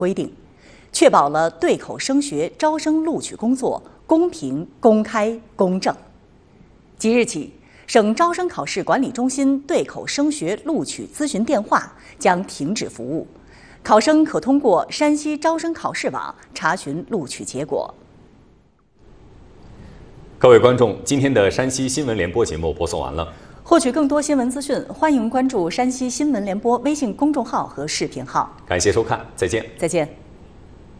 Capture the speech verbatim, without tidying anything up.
规定，确保了对口升学招生录取工作公平、公开、公正。即日起，省招生考试管理中心对口升学录取咨询电话将停止服务，考生可通过山西招生考试网查询录取结果。 各位观众，今天的山西新闻联播节目播送完了。 获取更多新闻资讯，欢迎关注山西新闻联播微信公众号和视频号。 感谢收看，再见。 再见。